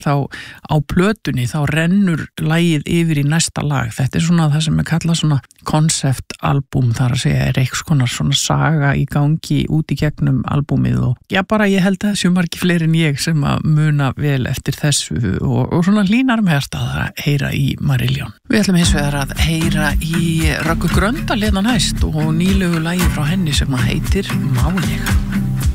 þá á plötunni þá rennur lagið yfir í næsta lag. Þetta svona það sem kallað svona konceptalbum, þar að segja eitthvað konar svona saga í gangi út í gegnum albúmið og bara ég held að þessu margir fleiri en ég sem að muna vel eftir þessu og svona hlýnar með að heyra í Marillion. Við ætlum hins vegar að heyra í Röggu Gröndal hérna næst og nýlegu lagi frá henni sem heitir Málega.